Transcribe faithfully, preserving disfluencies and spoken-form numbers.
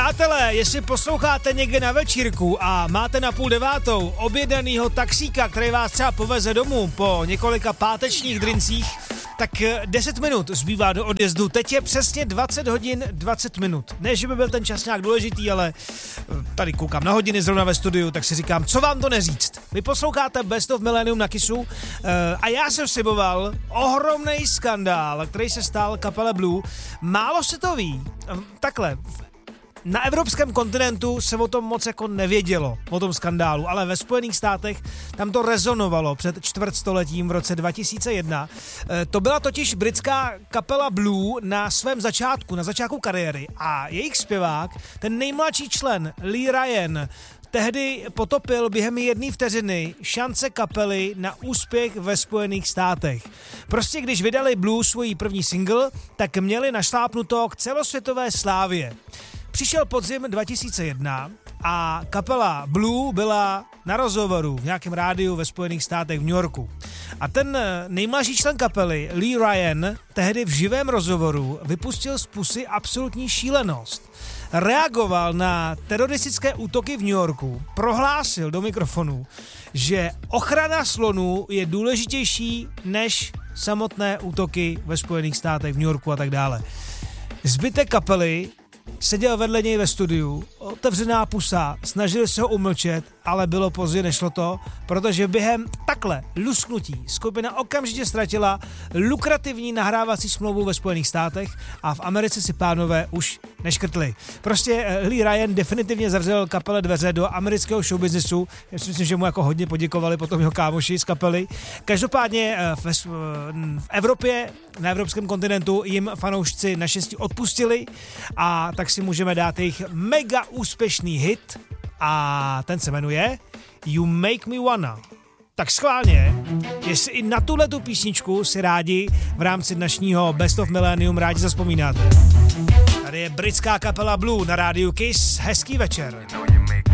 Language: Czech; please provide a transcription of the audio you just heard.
Přátelé, jestli posloucháte někde na večírku a máte na půl devátou objednanýho taxíka, který vás třeba poveze domů po několika pátečních drincích, tak deset minut zbývá do odjezdu. Teď je přesně dvacet hodin dvacet minut. Ne, že by byl ten čas nějak důležitý, ale tady koukám na hodiny zrovna ve studiu, tak si říkám, co vám to neříct. Vy posloucháte Best of Millennium na Kissu a já jsem sliboval ohromnej skandál, který se stal kapele Blue. Málo se to ví. Takhle, na evropském kontinentu se o tom moc jako nevědělo, o tom skandálu, ale ve Spojených státech tam to rezonovalo před čtvrtstoletím v roce dva tisíce jedna. E, to byla totiž britská kapela Blue na svém začátku, na začátku kariéry a jejich zpěvák, ten nejmladší člen Lee Ryan, tehdy potopil během jedné vteřiny šance kapely na úspěch ve Spojených státech. Prostě když vydali Blue svůj první single, tak měli našlápnuto k celosvětové slávě. Přišel podzim dva tisíce jedna a kapela Blue byla na rozhovoru v nějakém rádiu ve Spojených státech v New Yorku. A ten nejmladší člen kapely, Lee Ryan, tehdy v živém rozhovoru vypustil z pusy absolutní šílenost. Reagoval na teroristické útoky v New Yorku, prohlásil do mikrofonu, že ochrana slonů je důležitější než samotné útoky ve Spojených státech v New Yorku a tak dále. Zbytek kapely seděl vedle něj ve studiu, otevřená pusa, snažil se ho umlčet, ale bylo pozdě, nešlo to, protože během takhle lusknutí skupina okamžitě ztratila lukrativní nahrávací smlouvu ve Spojených státech a v Americe si pánové už neškrtli. Prostě Lee Ryan definitivně zavřel kapele dveře do amerického showbiznesu. Já si myslím, že mu jako hodně poděkovali potom jeho kámoši z kapely. Každopádně v, v Evropě, na evropském kontinentu jim fanoušci naštěstí odpustili a tak si můžeme dát jejich mega úspěšný hit a ten se jmenuje You Make Me Wanna. Tak schválně, jestli i na tuhletu písničku si rádi v rámci dnešního Best of Millennium rádi zazpomínáte. Tady je britská kapela Blue na rádiu Kiss. Hezký večer.